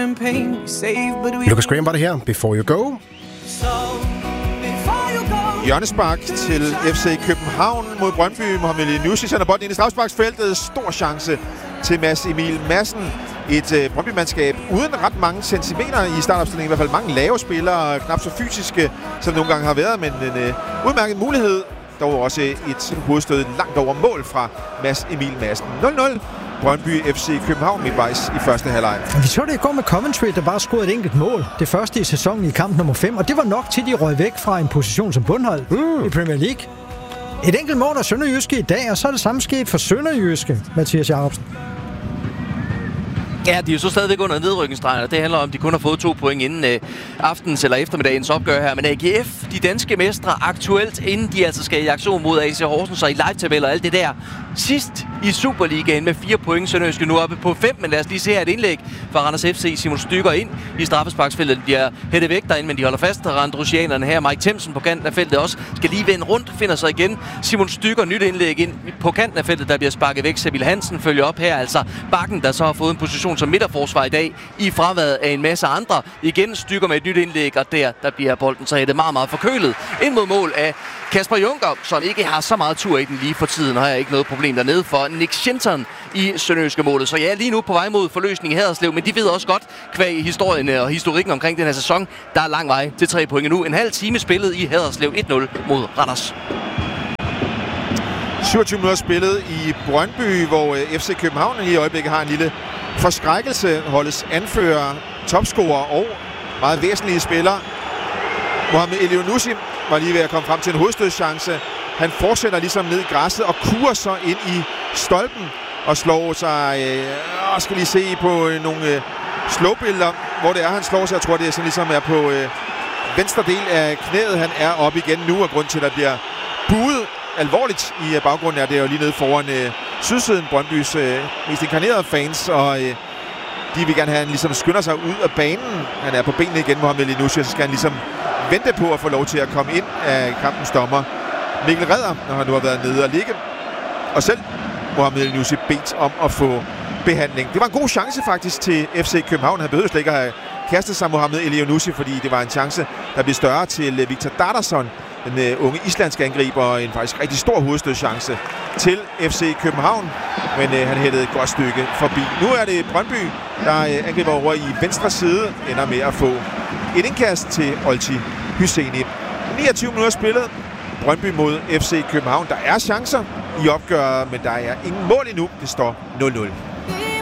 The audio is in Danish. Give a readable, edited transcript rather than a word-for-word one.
Lucas Graham var det her. Before You Go. Hjørnespark til FC København mod Brøndby. Mohamed Elyounoussi sender bolden ind i strafsparksfeltet. Stor chance til Mads Emil Madsen. Et Brøndby-mandskab uden ret mange centimeter i startopstillingen. I hvert fald mange lave spillere, knap så fysiske, som nogle gange har været. Men en udmærket mulighed. Dog også et hovedstød langt over mål fra Mads Emil Madsen. 0-0. Brøndby FC København midtvejs i første halvleg. Vi så det i går med Coventry, der bare scorede et enkelt mål. Det første i sæsonen i kamp nummer 5, og det var nok til, de røg væk fra en position som bundhold i Premier League. Et enkelt mål af Sønderjyske i dag, og så er det samme sket for Sønderjyske, Mathias Jacobsen. Ja, de er jo så stadigvæk under nedrykningsstregen, og det handler om, at de kun har fået 2 point inden aftens eller eftermiddagens opgør her. Men AGF, de danske mestre, aktuelt, inden de altså skal i aktion mod AC Horsens og i live-tabel og alt det der. Sidst i Superligaen med 4 point, Sønderjyske nu oppe på 5, men lad os lige se her et indlæg fra Randers FC. Simon Stygger ind i straffesparksfeltet. De bliver hættet væk derinde, men de holder fast. Randrusianerne her, Mike Themsen på kanten af feltet også, skal lige vende rundt, finder sig igen. Simon Stygger, nyt indlæg ind på kanten af feltet, der bliver sparket væk. Sevil Hansen følger op her, altså Bakken, der så har fået en position som midterforsvar i dag, i fraværet af en masse andre. Igen Stygger med et nyt indlæg, og der bliver bolden så hættet meget, meget forkølet. Ind mod mål af Kasper Junker, som ikke har så meget tur i den lige for tiden, og har ikke noget problem dernede for Nick Shinton i Sønderjyske målet. Så ja, lige nu på vej mod forløsning i Haderslev, men de ved også godt, kvæg historien og historikken omkring den her sæson, der er lang vej til 3 point nu. En halv time spillet i Haderslev, 1-0 mod Randers. 27 minutter spillet i Brøndby, hvor FC København i øjeblikket har en lille forskrækkelse. Holdets anfører, topscorer og meget væsentlige spillere. Mohamed Elyounoussi var lige ved at komme frem til en hovedstødschance. Han fortsætter ligesom ned i græsset og kurer så ind i stolpen og slår sig, skal lige se på nogle slowbilleder, hvor det er, han slår sig. Jeg tror, det er sådan ligesom er på venstre del af knæet. Han er oppe igen nu, og grund til, at der bliver buet alvorligt i baggrunden er det jo lige nede foran sydsiden, Brøndbys mest inkarnerede fans, og de vil gerne have, han ligesom skynder sig ud af banen. Han er på benene igen, Mohamed Elyounoussi, så skal han ligesom vente på at få lov til at komme ind af kampens dommer Mikkel Redder, når han nu har været nede og ligge. Og selv Mohamed Elyounoussi bedt om at få behandling. Det var en god chance faktisk til FC København. Han behøvede slet ikke at have kastet sig Mohamed Elyounoussi, fordi det var en chance, der blev større til Victor Dardarsson, den unge islandske angriber, og en faktisk rigtig stor hovedstødschance til FC København. Men han hættede et godt stykke forbi. Nu er det Brøndby, der angriber over i venstre side, ender med at få et indkast til Olti Hüseyin. 29 minutter spillet. Brøndby mod FC København. Der er chancer i opgøret, men der er ingen mål endnu. Det står 0-0.